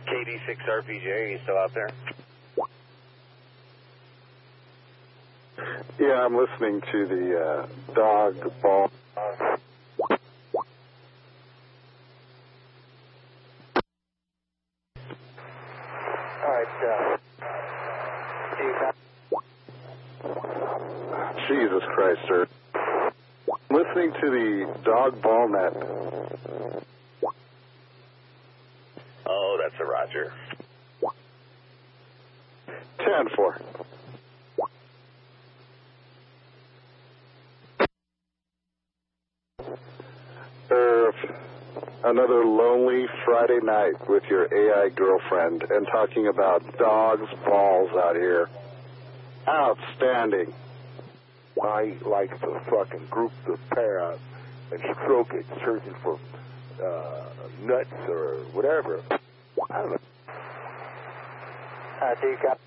KD6RPG, are you still out there? Yeah, I'm listening to the dog ball. Alright, Jesus Christ, sir. I'm listening to the dog ball net. Oh, that's a Roger. 10-4. Irv, another lonely Friday night with your AI girlfriend and talking about dogs' balls out here. Outstanding. I like to fucking group the pair up and stroke it, searching for nuts or whatever. I don't know. do you got...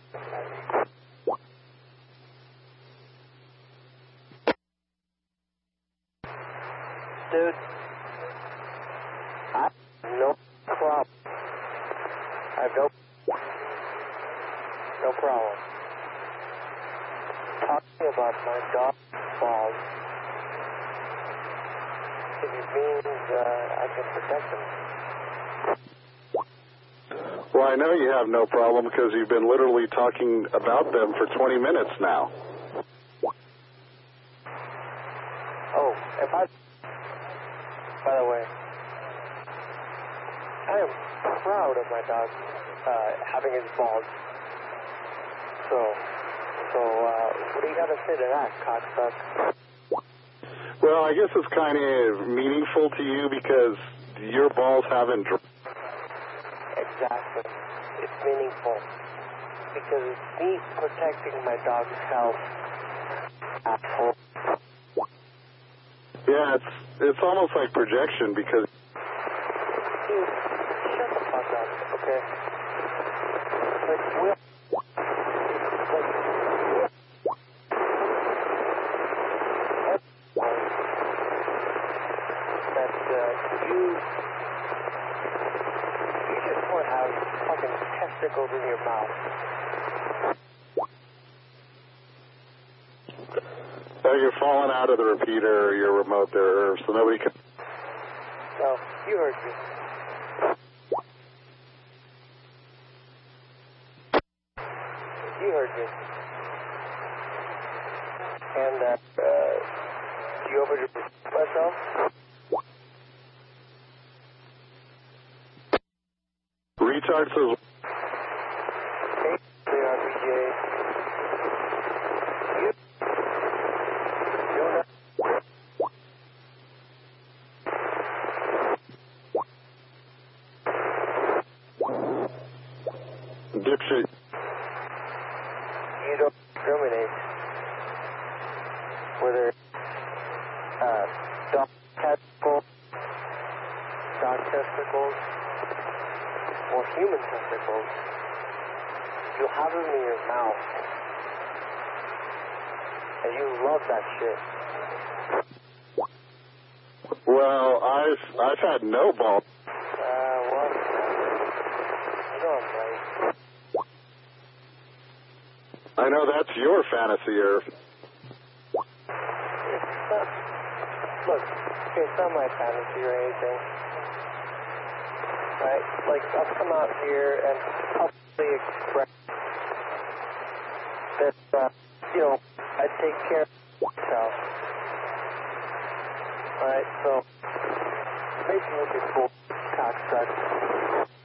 Dude, I have no problem. I have no problem talking about my dog balls if it means I can protect them. Well, I know you have no problem because you've been literally talking about them for 20 minutes now. Oh, if I... By the way, I am proud of my dog having his balls. So, what do you got to say to that, cocksuck? Well, I guess it's kind of meaningful to you because your balls haven't... Exactly. It's meaningful. Because it's me protecting my dog's health. Asshole. Yeah, it's almost like projection because... Dude, shut the fuck up, okay? Like, Will... You just want to have fucking testicles in your mouth. Oh, you're falling out of the repeater or your remote there, so nobody can... No, you heard me. You heard me. And, do you overdose myself? Retard says... Hey, RPJ. Dipshit. You don't discriminate whether dog testicles, or human testicles. You have them in your mouth, and you love that shit. Well, I've had no balls. Well, you know I'm right. I know that's your fantasy, Irv. Look, it's not my fantasy or anything. Right? Like, I'll come out here and publicly express that, I take care of myself. Alright, so, make me look at cocksucker.